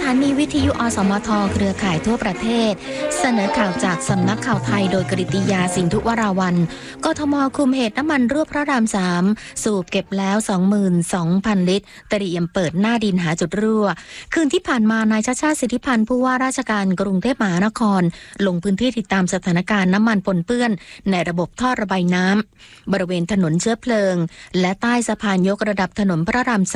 ถานีวิทยุอสมทเครือข่ายทั่วประเทศเสนอข่าวจากสำนักข่าวไทยโดยกฤติยาสินธุวราวัลย์กทมคุมเหตุน้ำมันรั่วพระราม3สูบเก็บแล้ว 22,000 ลิตรเตรียมเปิดหน้าดินหาจุดรั่วคืนที่ผ่านมานายชาติชาติสิทธิพันธ์ผู้ว่าราชการกรุงเทพมหานครลงพื้นที่ติดตามสถานการณ์น้ำมันปนเปื้อนในระบบท่อระบายน้ำบริเวณถนนเชื้อเพลิงและใต้สะพานยกระดับถนนพระราม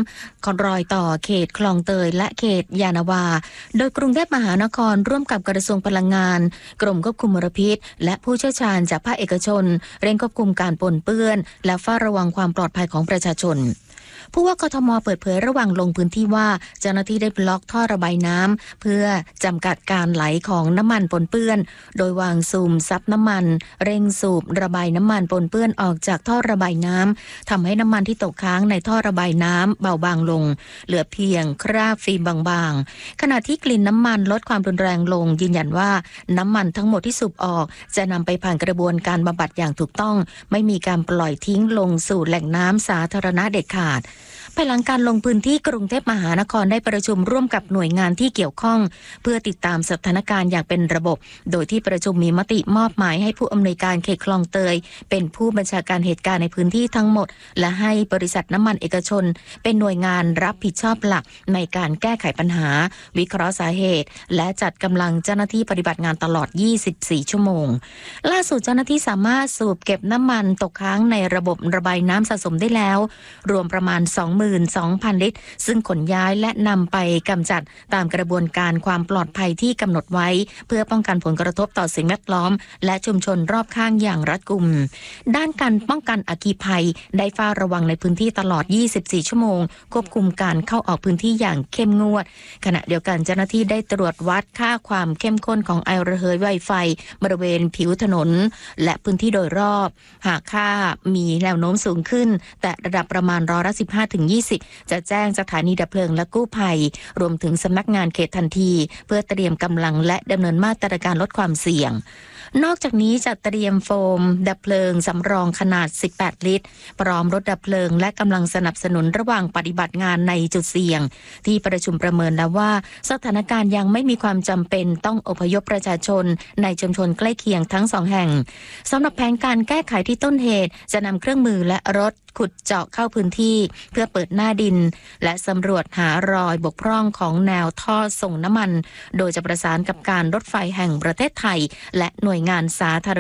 3รอยต่อเขตคลองเตยและเขตยานาวาโดยกรุงเทพมหานครร่วมกับกระทรวงพลังงานกรมควบคุมมลพิษและผู้เชี่ยวชาญจากภาคเอกชนเร่งควบคุมการปนเปื้อนและเฝ้าระวังความปลอดภัยของประชาชนผู้ว่ากทมเปิดเผยระหว่างลงพื้นที่ว่าเจ้าหน้าที่ได้บล็อกท่อระบายน้ำเพื่อจำกัดการไหลของน้ำมันปนเปื้อนโดยวางซูมซับน้ำมันเร่งสูบระบายน้ำมันปนเปื้อนออกจากท่อระบายน้ำทำให้น้ำมันที่ตกค้างในท่อระบายน้ำเบาบางลงเหลือเพียงคราบฟิล์มบางๆขณะที่กลิ่นน้ำมันลดความรุนแรงลงยืนยันว่าน้ำมันทั้งหมดที่สูบออกจะนำไปผ่านกระบวนการบำบัดอย่างถูกต้องไม่มีการปล่อยทิ้งลงสู่แหล่งน้ำสาธารณะเด็ดขาดภายหลังการลงพื้นที่กรุงเทพมหานครได้ประชุมร่วมกับหน่วยงานที่เกี่ยวข้องเพื่อติดตามสถานการณ์อย่างเป็นระบบโดยที่ประชุมมีมติมอบหมายให้ผู้อำนวยการเขตคลองเตยเป็นผู้บัญชาการเหตุการณ์ในพื้นที่ทั้งหมดและให้บริษัทน้ำมันเอกชนเป็นหน่วยงานรับผิดชอบหลักในการแก้ไขปัญหาวิเคราะห์สาเหตุและจัดกำลังเจ้าหน้าที่ปฏิบัติงานตลอด24ชั่วโมงล่าสุดเจ้าหน้าที่สามารถสูบเก็บน้ำมันตกค้างในระบบระบายน้ำสะสมได้แล้วรวมประมาณ 22,000 ลิตรซึ่งขนย้ายและนำไปกำจัดตามกระบวนการความปลอดภัยที่กำหนดไว้เพื่อป้องกันผลกระทบต่อสิ่งแวดล้อมและชุมชนรอบข้างอย่างรัดกุมด้านการป้องกันอัคคีภัยได้เฝ้าระวังในพื้นที่ตลอด24ชั่วโมงควบคุมการเข้าออกพื้นที่อย่างเข้มงวดขณะเดียวกันเจ้าหน้าที่ได้ตรวจวัดค่าความเข้มข้นของไอระเหยไวไฟบริเวณผิวถนนและพื้นที่โดยรอบหากค่ามีแนวโน้มสูงขึ้นแต่ระดับประมาณ15-20จะแจ้งสถานีดับเพลิงและกู้ภัยรวมถึงสำนักงานเขตทันทีเพื่อเตรียมกำลังและดำเนินมาตรการลดความเสี่ยงนอกจากนี้จะเตรียมโฟมดับเพลิงสำรองขนาด18ลิตรพร้อมรถดับเพลิงและกำลังสนับสนุนระหว่างปฏิบัติงานในจุดเสี่ยงที่ประชุมประเมินแล้วว่าสถานการณ์ยังไม่มีความจำเป็นต้องอพยพประชาชนในชุมชนใกล้เคียงทั้ง2แห่งสำหรับแผนการแก้ไขที่ต้นเหตุจะนำเครื่องมือและรถขุดเจาะเข้าพื้นที่เพื่อเปิดหน้าดินและสำรวจหารอยบกพร่องของแนวท่อส่งน้ำมันโดยจะประสานกับการรถไฟแห่งประเทศไทยและหน่วยงานสาธารณ